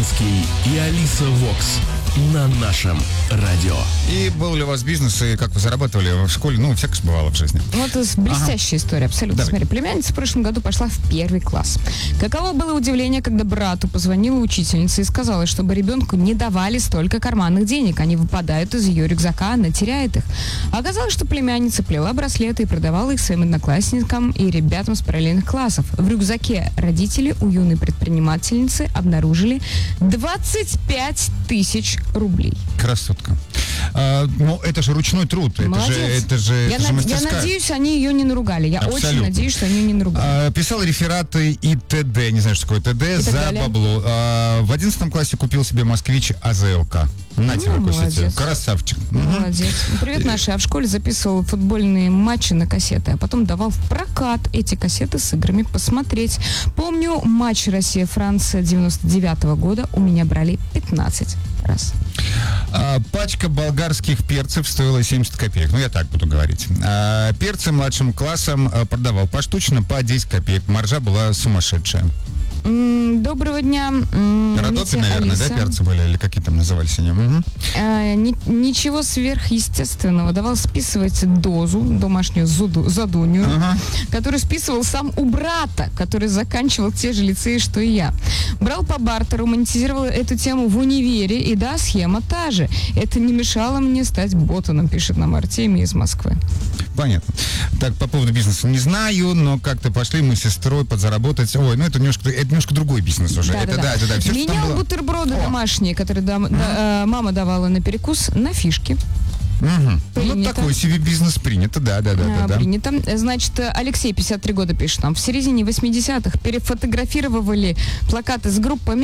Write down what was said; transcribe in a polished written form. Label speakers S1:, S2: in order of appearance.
S1: Хованский и Алиса Вокс на нашем радио.
S2: И был ли у вас бизнес, и как вы зарабатывали в школе? Ну, всякое бывало в жизни.
S3: Вот блестящая история, абсолютно.
S2: Давай.
S3: Смотри, племянница в прошлом году пошла в 1 класс. Каково было удивление, когда брату позвонила учительница и сказала, чтобы ребенку не давали столько карманных денег. Они выпадают из ее рюкзака, она теряет их. А оказалось, что племянница плела браслеты и продавала их своим одноклассникам и ребятам с параллельных классов. В рюкзаке родители у юной предпринимательницы обнаружили 25 тысяч рублей.
S2: Красотка. Ну, это же ручной труд.
S3: Молодец.
S2: Это же
S3: Я
S2: мастерская.
S3: надеюсь, они ее не наругали. Я
S2: Абсолютно.
S3: очень надеюсь, что они ее не наругали.
S2: Писал рефераты и ТД, не знаю, что такое ТД, за
S3: далее.
S2: бабло. В 11 классе купил себе москвич АЗЛК. На тебе,
S3: молодец.
S2: красавчик.
S3: Молодец. Привет, Наша. Я в школе записывал футбольные матчи на кассеты, а потом давал в прокат эти кассеты с играми посмотреть. Помню, матч Россия-Франция 99-го года у меня брали 15 раз.
S2: Пачка болгарских перцев стоила 70 копеек. Ну, я так буду говорить. Перцы младшим классом продавал поштучно по 10 копеек. Маржа была сумасшедшая.
S3: Доброго дня.
S2: Родопи, наверное,
S3: Алиса.
S2: да, перцы были? Или какие там назывались они? Угу.
S3: Ничего сверхъестественного. Давал списывать дозу, домашнюю задунью, которую списывал сам у брата, который заканчивал те же лицеи, что и я. Брал по бартеру, монетизировал эту тему в универе, и да, схема та же. Это не мешало мне стать ботаном, пишет нам Артемий из Москвы.
S2: Понятно. Так, по поводу бизнеса не знаю, но как-то пошли мы с сестрой подзаработать. Ой, ну это немножко другой бизнес уже.
S3: Да.
S2: Все, что там
S3: Менял
S2: было.
S3: бутерброды домашние, которые мама давала на перекус, на фишки.
S2: Ну,
S3: Принято.
S2: такой себе бизнес принято, да.
S3: Принято. Значит, Алексей, 53 года, пишет нам. В середине 80-х перефотографировали плакаты с группами